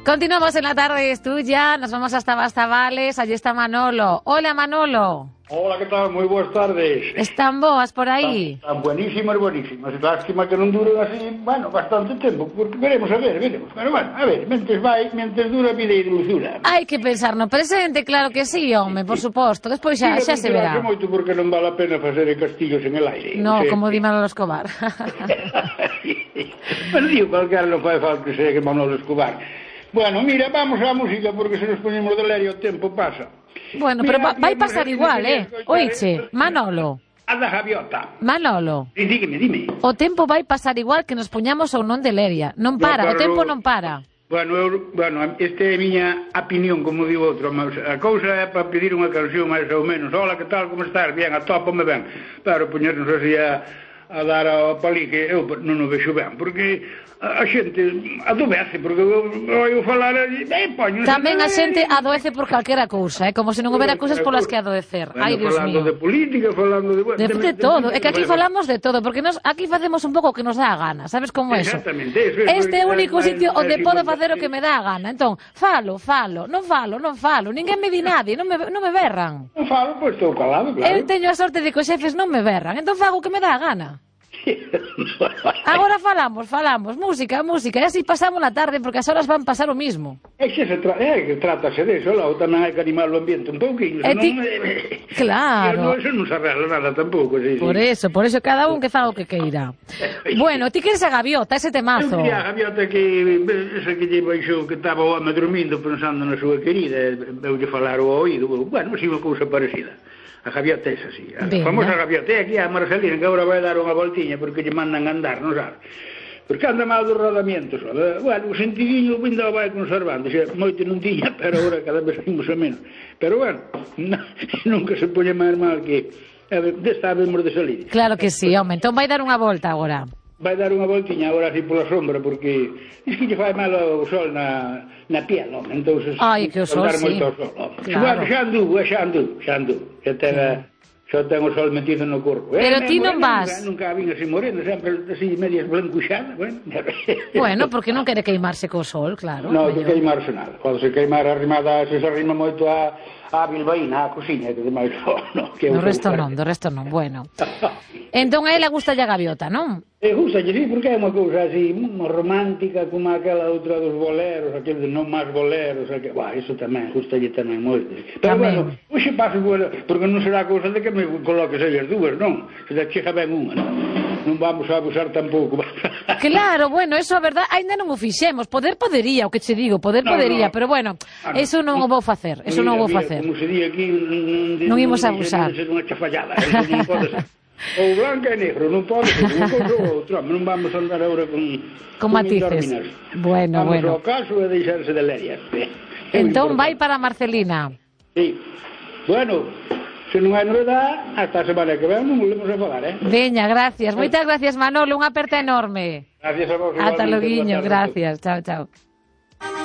Continuamos en la tarde, es tuya, nos vamos hasta Bastavales, allí está Manolo. Hola Manolo. Hola, ¿qué tal? Muy buenas tardes. ¿Están boas por aí? Están buenísimas, buenísimas. Lástima que non duren así, bueno, bastante tempo, porque veremos. Pero bueno, a ver, mentes dura, vida e dulzura. Hai que pensar no presente, claro que sí, home, por suposto. Despois xa se verá. Moito porque non vale a pena facer castillos en el aire. No, como di Manolo Escobar. Bueno, digo, calquera non fai falta que sea que Manolo Escobar. Bueno, mira, vamos á música, porque se nos ponemos de lerio o tempo pasa. Bueno, pero vai pasar igual, Oiche, Manolo. A da gaviota. Manolo. Dime. O tempo vai pasar igual que nos poñamos ou non de leria. Non para, o tempo non para. Bueno, esta é a miña opinión, como digo outro, mas a cousa é para pedir unha canción máis ou menos. Hola, que tal, como estás? Bien, atópame ben. Pero poñernos así a dar ao palique, eu non o vexo ben, porque a xente adobece, porque eu falar poño... Tamén a xente adoece por calquera cousa, como se non houbera cousas polas que adoecer. Ai, Dios mío. Falando de política, falando de todo, é que aquí falamos de todo, porque aquí facemos un pouco o que nos dá a gana, sabes como é eso? Exactamente. Este é o único sitio onde podo facer o que me dá a gana, entón, falo, non falo, ninguén me di nadie, non me berran. Non falo, pois estou calado, claro. Eu teño a sorte de que os xefes non me berran, entón fago o que me dá a gana. Agora falamos, música, e así pasamos a tarde, porque as horas van pasar o mismo. Que trátase de eso, ou tamén hai que animar o ambiente un pouquinho. Claro. Eso non se arregla nada tampouco. Por eso, cada un que faga o que queira. Bueno, ti queres a gaviota, ese temazo. Eu quería a gaviota esa que lle baixou, que estaba o home dormindo pensando na súa querida, veulle falar ao oído, bueno, así unha cousa parecida. A gaviota é así, a famosa gaviota. É aquí a Marcelina, que agora vai dar unha voltiña porque lle mandan andar, non sabe? Porque anda mal do rodamiento só. Bueno, o sentidiño ainda vai conservando, moito non tiña, pero agora cada vez imos a menos. Pero bueno, nunca se pone máis mal que estábamos de salir. Claro que sí, home, entón vai dar unha volta agora. Vai dar unha voltiña agora así pola sombra, porque es que lle fai mal o sol na piel, home, entón... Ai, que o sol, sí. Claro. Xa andou. Xa ten o sol metido no corpo. Pero ti non vas. Nunca vin así moreno, sempre así medias blancuxadas, Bueno, porque non quere queimarse co sol, claro. Non, que queimarse nada. Pode se queimar arrimada, se arrima moito a bilbaína, a cociña, que demais non. Do resto non, bueno. Entón a ela gusta a gaviota, non? Gusta, sí, porque é unha cousa así romántica, como aquela outra dos boleros, aquele de non máis boleros, iso tamén, gustalle tamén moito. Pero bueno, hoxe paso, porque non será cousa de que me coloques aí as dúas, non? Se da chega ben unha, non? Non vamos a abusar tampouco. Claro, bueno, eso a verdade, ainda non o fixemos, podería, o que che digo, podería, pero bueno, eso non o vou facer, Como se di aquí, non imos a abusar. Non ser unha chafallada, eso non pode ser. Ou blanca e negro, non pode ser unha cousa ou outra, non vamos a andar agora con matices. Bueno. Vamos ao caso e deixarse de lerias. Entón vai para Marcelina. Sí. Bueno, se non hai novedade, hasta a semana que ven non volvemos a falar, Veña, gracias. Moitas gracias, Manolo, unha aperta enorme. Gracias a vos. Ata loguiño, gracias. Chao.